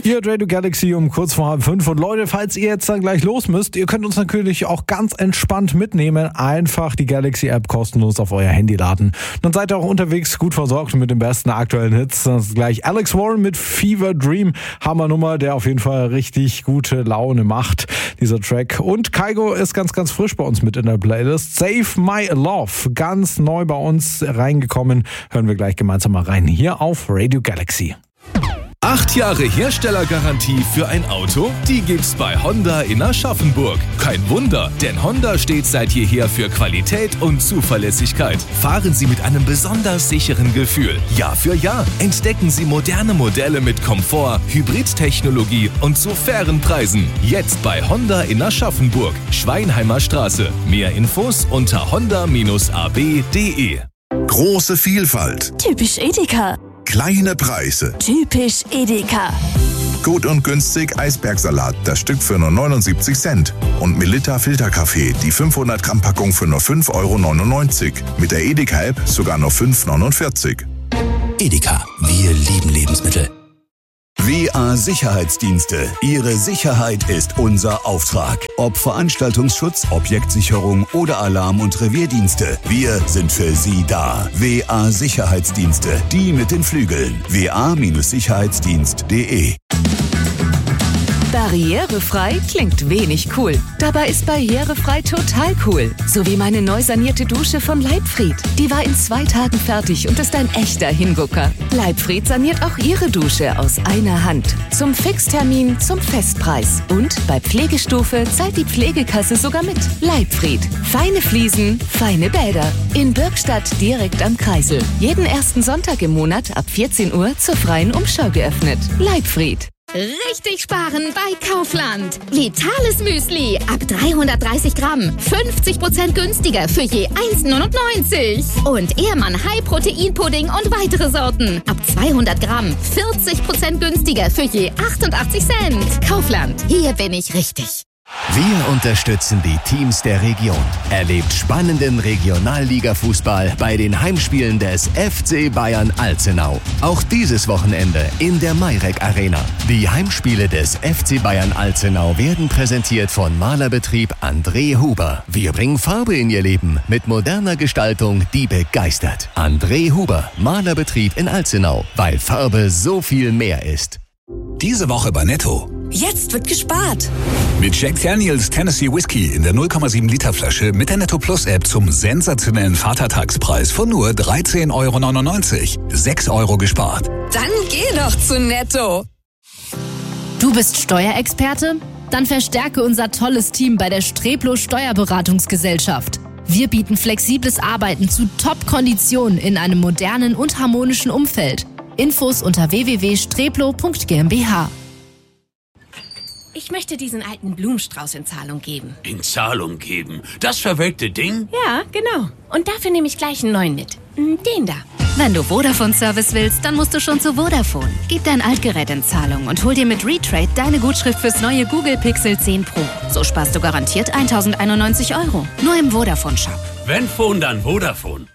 Hier at Radio Galaxy um kurz vor 4:30. Und Leute, falls ihr jetzt dann gleich los müsst, ihr könnt uns natürlich auch ganz entspannt mitnehmen. Einfach die Galaxy-App kostenlos auf euer Handy laden. Dann seid ihr auch unterwegs gut versorgt mit den besten aktuellen Hits. Das ist gleich Alex Warren mit Fever Dream. Hammernummer, der auf jeden Fall richtig gute Laune macht, dieser Track. Und Kygo ist ganz, ganz frisch bei uns mit in der Playlist. Save My Love, ganz neu bei uns reingekommen. Hören wir gleich gemeinsam mal rein hier auf Radio Galaxy. 8 Jahre Herstellergarantie für ein Auto, die gibt's bei Honda in Aschaffenburg. Kein Wunder, denn Honda steht seit jeher für Qualität und Zuverlässigkeit. Fahren Sie mit einem besonders sicheren Gefühl. Jahr für Jahr entdecken Sie moderne Modelle mit Komfort, Hybridtechnologie und zu fairen Preisen. Jetzt bei Honda in Aschaffenburg, Schweinheimer Straße. Mehr Infos unter honda-ab.de. Große Vielfalt. Typisch Edeka. Kleine Preise. Typisch Edeka. Gut und günstig Eisbergsalat, das Stück für nur 79 Cent. Und Melitta Filterkaffee, die 500 Gramm Packung für nur 5,99 €. Mit der Edeka-App sogar nur 5,49 €. Edeka, wir lieben Lebensmittel. WA Sicherheitsdienste. Ihre Sicherheit ist unser Auftrag. Ob Veranstaltungsschutz, Objektsicherung oder Alarm- und Revierdienste. Wir sind für Sie da. WA Sicherheitsdienste. Die mit den Flügeln. wa-sicherheitsdienst.de. Barrierefrei klingt wenig cool. Dabei ist barrierefrei total cool. So wie meine neu sanierte Dusche von Leibfried. Die war in 2 Tagen fertig und ist ein echter Hingucker. Leibfried saniert auch Ihre Dusche aus einer Hand. Zum Fixtermin, zum Festpreis. Und bei Pflegestufe zahlt die Pflegekasse sogar mit. Leibfried. Feine Fliesen, feine Bäder. In Birkstadt direkt am Kreisel. Jeden ersten Sonntag im Monat ab 14 Uhr zur freien Umschau geöffnet. Leibfried. Richtig sparen bei Kaufland. Vitales Müsli ab 330 Gramm. 50% günstiger für je 1,99 €. Und Ehrmann High-Protein-Pudding und weitere Sorten. Ab 200 Gramm. 40% günstiger für je 88 Cent. Kaufland. Hier bin ich richtig. Wir unterstützen die Teams der Region. Erlebt spannenden Regionalliga-Fußball bei den Heimspielen des FC Bayern Alzenau. Auch dieses Wochenende in der Mayrek Arena. Die Heimspiele des FC Bayern Alzenau werden präsentiert von Malerbetrieb André Huber. Wir bringen Farbe in Ihr Leben mit moderner Gestaltung, die begeistert. André Huber, Malerbetrieb in Alzenau, weil Farbe so viel mehr ist. Diese Woche bei Netto. Jetzt wird gespart. Mit Jack Daniels Tennessee Whiskey in der 0,7 Liter Flasche mit der Netto Plus App zum sensationellen Vatertagspreis von nur 13,99 €. 6 € gespart. Dann geh doch zu Netto. Du bist Steuerexperte? Dann verstärke unser tolles Team bei der Streplo Steuerberatungsgesellschaft. Wir bieten flexibles Arbeiten zu Top-Konditionen in einem modernen und harmonischen Umfeld. Infos unter www.streplo.gmbH. Ich möchte diesen alten Blumenstrauß in Zahlung geben. In Zahlung geben? Das verwelkte Ding? Ja, genau. Und dafür nehme ich gleich einen neuen mit. Den da. Wenn du Vodafone-Service willst, dann musst du schon zu Vodafone. Gib dein Altgerät in Zahlung und hol dir mit Retrade deine Gutschrift fürs neue Google Pixel 10 Pro. So sparst du garantiert 1.091 €. Nur im Vodafone-Shop. Wenn Phone, dann Vodafone.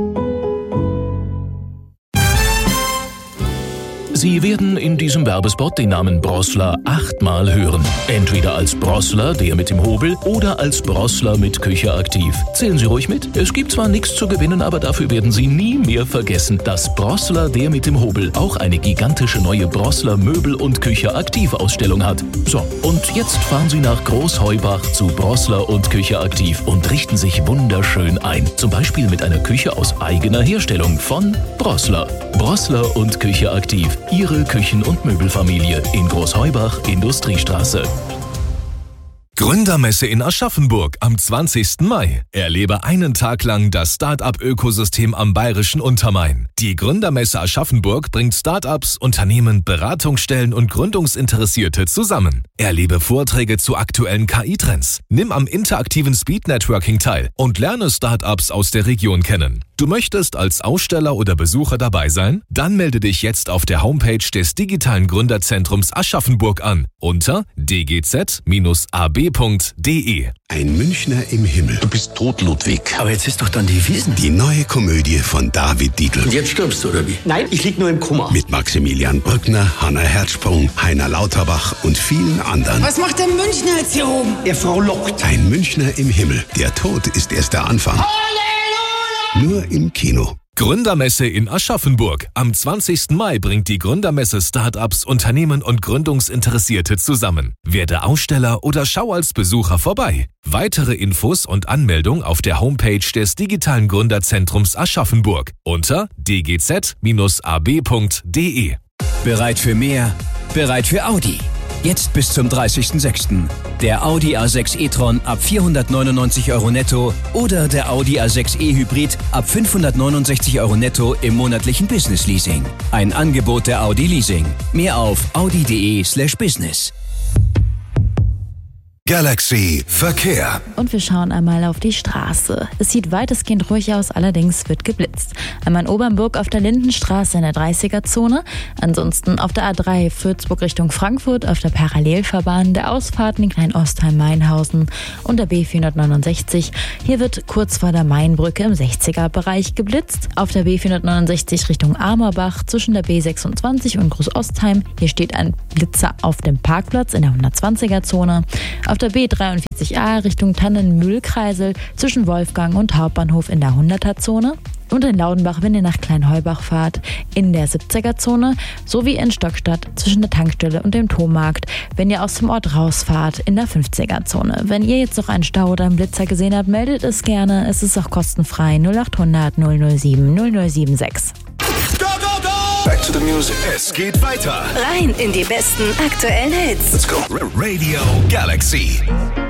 Sie werden in diesem Werbespot den Namen Brossler 8-mal hören. Entweder als Brossler, der mit dem Hobel, oder als Brossler mit Küche aktiv. Zählen Sie ruhig mit. Es gibt zwar nichts zu gewinnen, aber dafür werden Sie nie mehr vergessen, dass Brossler, der mit dem Hobel, auch eine gigantische neue Brossler Möbel- und Küche aktiv Ausstellung hat. So, und jetzt fahren Sie nach Großheubach zu Brossler und Küche aktiv und richten sich wunderschön ein. Zum Beispiel mit einer Küche aus eigener Herstellung von Brossler. Brossler und Küche aktiv. Ihre Küchen- und Möbelfamilie in Großheubach, Industriestraße. Gründermesse in Aschaffenburg am 20. Mai. Erlebe einen Tag lang das Start-up-Ökosystem am Bayerischen Untermain. Die Gründermesse Aschaffenburg bringt Start-ups, Unternehmen, Beratungsstellen und Gründungsinteressierte zusammen. Erlebe Vorträge zu aktuellen KI-Trends. Nimm am interaktiven Speed-Networking teil und lerne Start-ups aus der Region kennen. Du möchtest als Aussteller oder Besucher dabei sein? Dann melde dich jetzt auf der Homepage des Digitalen Gründerzentrums Aschaffenburg an unter dgz-ab.de. Ein Münchner im Himmel. Du bist tot, Ludwig. Aber jetzt ist doch dann die Wiesn. Die neue Komödie von David Dietl. Und jetzt stirbst du, oder wie? Nein, ich lieg nur im Koma. Mit Maximilian Brückner, Hanna Herzsprung, Heiner Lauterbach und vielen anderen. Was macht der Münchner jetzt hier oben? Er frohlockt. Ein Münchner im Himmel. Der Tod ist erst der Anfang. Halleluja! Nur im Kino. Gründermesse in Aschaffenburg. Am 20. Mai bringt die Gründermesse Startups, Unternehmen und Gründungsinteressierte zusammen. Werde Aussteller oder schau als Besucher vorbei. Weitere Infos und Anmeldung auf der Homepage des Digitalen Gründerzentrums Aschaffenburg unter dgz-ab.de. Bereit für mehr? Bereit für Audi. Jetzt bis zum 30.06. Der Audi A6 e-tron ab 499 € netto oder der Audi A6 e-Hybrid ab 569 € netto im monatlichen Business-Leasing. Ein Angebot der Audi Leasing. Mehr auf audi.de/business. Galaxy Verkehr. Und wir schauen einmal auf die Straße. Es sieht weitestgehend ruhig aus, allerdings wird geblitzt. Einmal in Obernburg auf der Lindenstraße in der 30er-Zone. Ansonsten auf der A3 Würzburg Richtung Frankfurt auf der Parallelfahrbahn der Ausfahrten in Klein-Ostheim-Mainhausen und der B469. Hier wird kurz vor der Mainbrücke im 60er-Bereich geblitzt. Auf der B469 Richtung Amerbach zwischen der B26 und Großostheim. Hier steht ein Blitzer auf dem Parkplatz in der 120er-Zone. Auf der B43a Richtung Tannenmühlkreisel zwischen Wolfgang und Hauptbahnhof in der 100er-Zone. Und in Laudenbach, wenn ihr nach Kleinheubach fahrt, in der 70er-Zone, sowie in Stockstadt zwischen der Tankstelle und dem Tommarkt, wenn ihr aus dem Ort rausfahrt, in der 50er-Zone. Wenn ihr jetzt noch einen Stau oder einen Blitzer gesehen habt, meldet es gerne. Es ist auch kostenfrei 0800 007 0076. Back to the music. Es geht weiter. Rein in die besten aktuellen Hits. Let's go. Radio Galaxy.